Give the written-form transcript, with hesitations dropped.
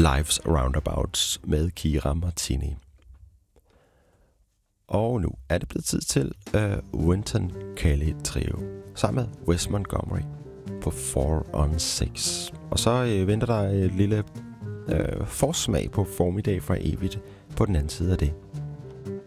Life's Roundabouts med Kira Martini. Og nu er det blevet tid til Wynton Kelly Trio sammen med Wes Montgomery på 4 on 6. Og så venter der et lille forsmag på Formiddag fra evigt på den anden side af det.